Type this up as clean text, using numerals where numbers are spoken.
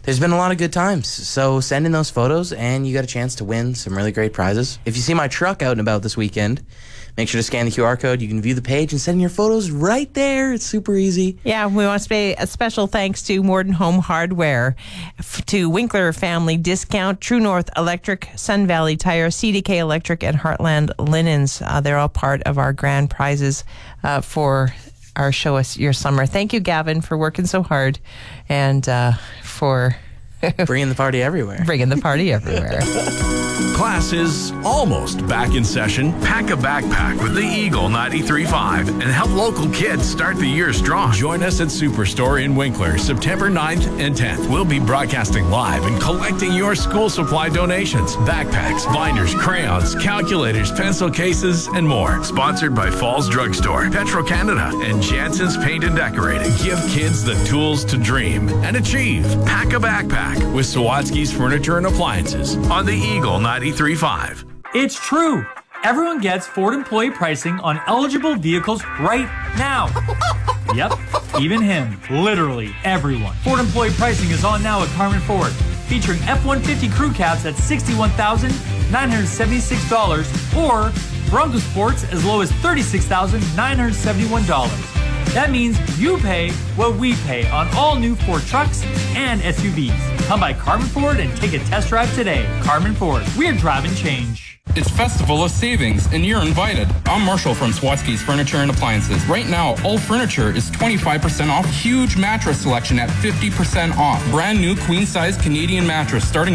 there's been a lot of good times. So send in those photos and you got a chance to win some really great prizes. If you see my truck out and about this weekend, make sure to scan the QR code. You can view the page and send in your photos right there. It's super easy. Yeah, we want to say a special thanks to Morden Home Hardware, to Winkler Family Discount, True North Electric, Sun Valley Tire, CDK Electric, and Heartland Linens. They're all part of our grand prizes for our Show Us Your Summer. Thank you, Gavin, for working so hard and for bringing the party everywhere. Class is almost back in session. Pack a backpack with the Eagle 93.5 and help local kids start the year strong. Join us at Superstore in Winkler, September 9th and 10th. We'll be broadcasting live and collecting your school supply donations. Backpacks, binders, crayons, calculators, pencil cases, and more. Sponsored by Falls Drugstore, Petro-Canada, and Jansen's Paint and Decorating. Give kids the tools to dream and achieve. Pack a backpack with Sawatsky's Furniture and Appliances on the Eagle 93.5. It's true. Everyone gets Ford employee pricing on eligible vehicles right now. Yep, even him. Literally everyone. Ford employee pricing is on now at Carmen Ford, featuring F-150 crew cabs at $61,976 or Bronco Sports as low as $36,971. That means you pay what we pay on all new Ford trucks and SUVs. Come by Carmen Ford and take a test drive today. Carmen Ford, we're driving change. It's Festival of Savings, and you're invited. I'm Marshall from Sawatsky's Furniture and Appliances. Right now, all furniture is 25% off. Huge mattress selection at 50% off. Brand new queen-size Canadian mattress starting